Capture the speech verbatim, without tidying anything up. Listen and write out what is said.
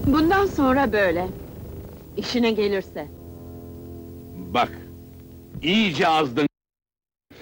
Bundan sonra böyle. İşine gelirse. Bak, iyice azdın